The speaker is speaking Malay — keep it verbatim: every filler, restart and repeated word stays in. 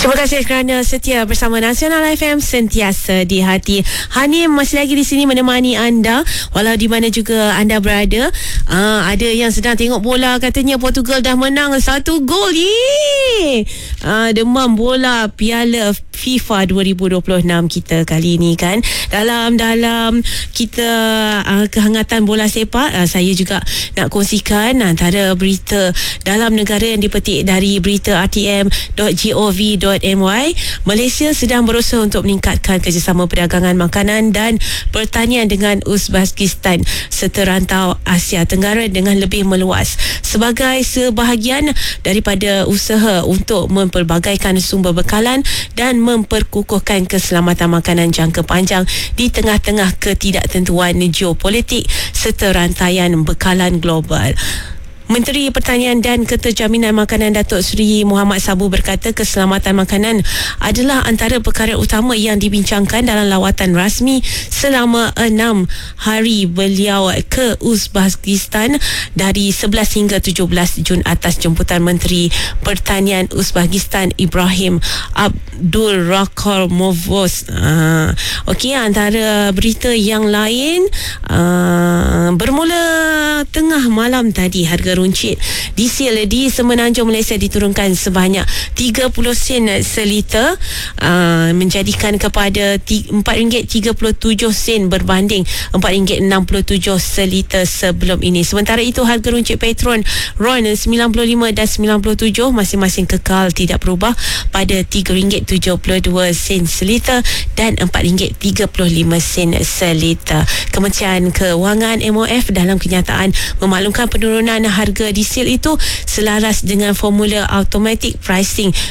Terima kasih kerana setia bersama Nasional F M, sentiasa di hati. Hanim masih lagi di sini menemani anda walau di mana juga anda berada. Uh, ada yang sedang tengok bola, katanya Portugal dah menang satu gol. Yeay! Uh, demam bola Piala FIFA dua ribu dua puluh enam kita kali ini kan. Dalam dalam kita uh, kehangatan bola sepak, uh, saya juga nak kongsikan antara berita dalam negara yang dipetik dari berita r t m dot gov dot my. Malaysia sedang berusaha untuk meningkatkan kerjasama perdagangan makanan dan pertanian dengan Uzbekistan serta rantau Asia Tenggara dengan lebih meluas sebagai sebahagian daripada usaha untuk memperbagaikan sumber bekalan dan memperkukuhkan keselamatan makanan jangka panjang di tengah-tengah ketidaktentuan geopolitik serta rantaian bekalan global. Menteri Pertanian dan Keterjaminan Makanan Datuk Seri Muhammad Sabu berkata keselamatan makanan adalah antara perkara utama yang dibincangkan dalam lawatan rasmi selama enam hari beliau ke Uzbekistan dari sebelas hingga tujuh belas Jun atas jemputan Menteri Pertanian Uzbekistan Ibrahim Abdul Rakhmovos. Uh, Okey, antara berita yang lain, uh, bermula tengah malam tadi harga runcit diesel di Semenanjung Malaysia diturunkan sebanyak tiga puluh sen seliter, uh, menjadikan kepada empat ringgit tiga puluh tujuh sen berbanding empat ringgit enam puluh tujuh seliter sebelum ini. Sementara itu harga runcit Petron RON sembilan puluh lima dan sembilan puluh tujuh masing-masing kekal tidak berubah pada tiga ringgit tujuh puluh dua sen seliter dan empat ringgit tiga puluh lima sen seliter. Kementerian Kewangan M O F dalam kenyataan memaklumkan penurunan harga diesel itu selaras dengan formula automatic pricing